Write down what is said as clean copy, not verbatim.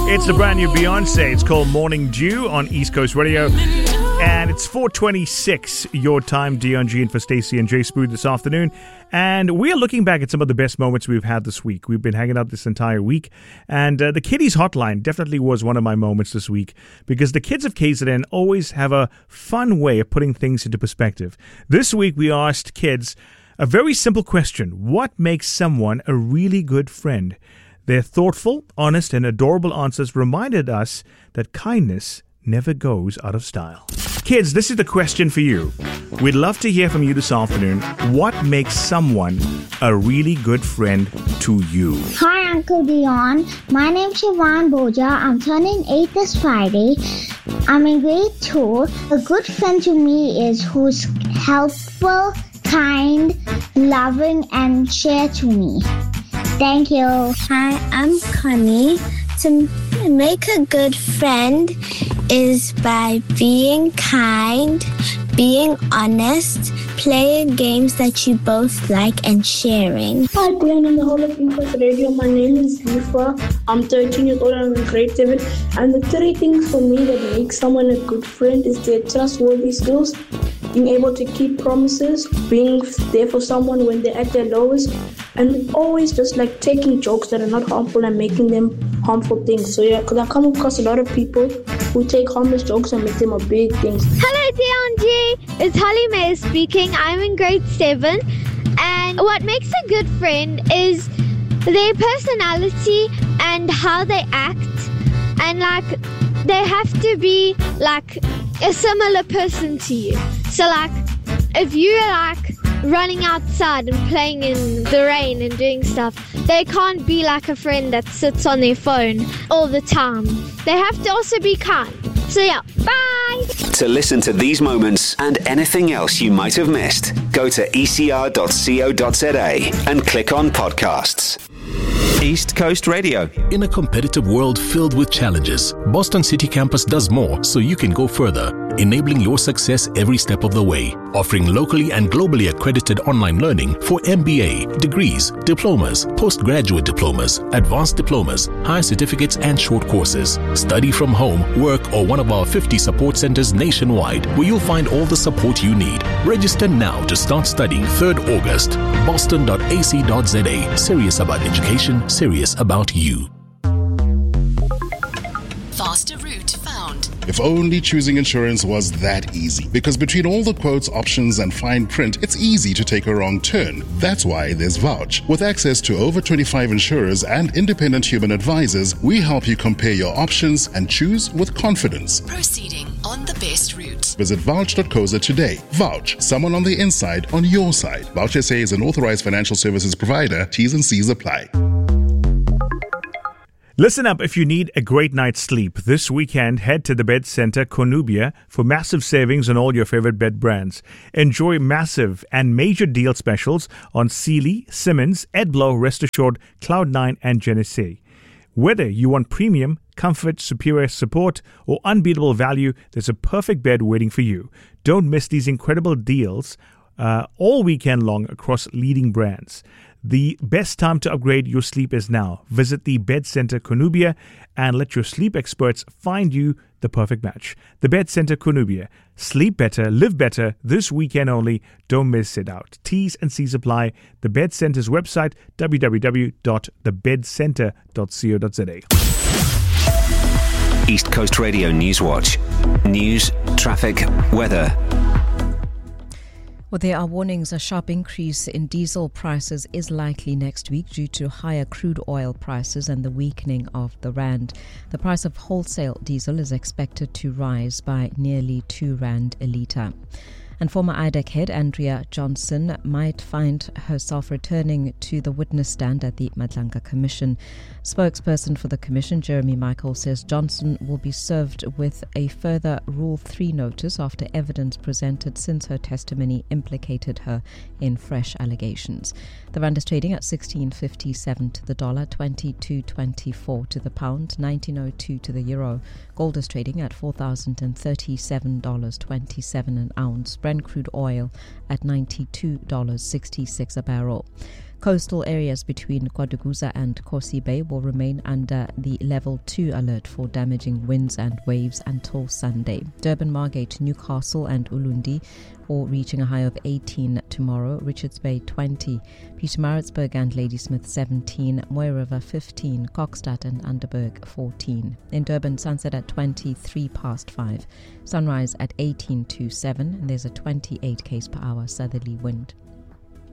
It's the brand new Beyonce. It's called Morning Dew on East Coast Radio. And it's 4:26 your time, Dion G, and for Stacey and Jay Spood this afternoon. And we are looking back at some of the best moments we've had this week. We've been hanging out this entire week. And the Kiddies Hotline definitely was one of my moments this week because the kids of KZN always have a fun way of putting things into perspective. This week we asked kids a very simple question. What makes someone a really good friend? Their thoughtful, honest, and adorable answers reminded us that kindness never goes out of style. Kids, this is the question for you. We'd love to hear from you this afternoon. What makes someone a really good friend to you? Hi, Uncle Dion. My name's Siobhan Boja. I'm turning 8 this Friday. I'm in grade 2. A good friend to me is who's helpful, kind, loving, and share to me. Thank you. Hi, I'm Connie. To make a good friend is by being kind, being honest, playing games that you both like, and sharing. Hi, Dion and the whole of Infos Radio. My name is Lifa. I'm 13 years old and I'm in grade 7. And the 3 things for me that make someone a good friend is their trustworthy skills, being able to keep promises, being there for someone when they're at their lowest, and always just like taking jokes that are not harmful and making them harmful things. So yeah, because I come across a lot of people who take harmless jokes and make them a big thing. Hello, Dion G. It's Holly May speaking. I'm in grade 7. And what makes a good friend is their personality and how they act. And like, they have to be like a similar person to you. So like, if you're like running outside and playing in the rain and doing stuff, they can't be like a friend that sits on their phone all the time. They have to also be kind. So yeah, bye! To listen to these moments and anything else you might have missed, go to ecr.co.za and click on podcasts. East Coast Radio. In a competitive world filled with challenges, Boston City Campus does more so you can go further, enabling your success every step of the way. Offering locally and globally accredited online learning for MBA, degrees, diplomas, postgraduate diplomas, advanced diplomas, higher certificates, and short courses. Study from home, work, or one of our 50 support centers nationwide where you'll find all the support you need. Register now to start studying 3rd August. Boston.ac.za. Serious about education, serious about you. Faster route found. If only choosing insurance was that easy. Because between all the quotes, options, and fine print, it's easy to take a wrong turn. That's why there's Vouch. With access to over 25 insurers and independent human advisors, we help you compare your options and choose with confidence. Proceeding on the best route. Visit vouch.co.za today. Vouch, someone on the inside on your side. Vouch SA is an authorized financial services provider. T's and C's apply. Listen up if you need a great night's sleep. This weekend, head to the Bed Center Konubia for massive savings on all your favorite bed brands. Enjoy massive and major deal specials on Sealy, Simmons, Edblow, Rest Assured, Cloud9, and Genesee. Whether you want premium, comfort, superior support, or unbeatable value, there's a perfect bed waiting for you. Don't miss these incredible deals all weekend long across leading brands. The best time to upgrade your sleep is now. Visit the Bed Center Konubia and let your sleep experts find you the perfect match. The Bed Center Konubia. Sleep better, live better, this weekend only. Don't miss it out. T's and C's apply. The Bed Center's website, www.thebedcenter.co.za. East Coast Radio News Watch. News, traffic, weather. Well, there are warnings a sharp increase in diesel prices is likely next week due to higher crude oil prices and the weakening of the rand. The price of wholesale diesel is expected to rise by nearly R2 a litre. And former IDEC head Andrea Johnson might find herself returning to the witness stand at the Madlanka Commission. Spokesperson for the Commission, Jeremy Michael, says Johnson will be served with a further Rule 3 notice after evidence presented since her testimony implicated her in fresh allegations. The rand is trading at 16.57 to the dollar, 22.24 to the pound, 19.02 to the euro. Gold is trading at $4,037.27 an ounce. Brent crude oil at $92.66 a barrel. Coastal areas between Kwaduguza and Kosi Bay will remain under the level 2 alert for damaging winds and waves until Sunday. Durban, Margate, Newcastle and Ulundi all reaching a high of 18 tomorrow. Richards Bay 20, Pietermaritzburg and Ladysmith 17, Mooi River 15, Kokstad and Underberg 14. In Durban, sunset at 23 past 5, sunrise at 18 to 7, and there's a 28 km/h southerly wind.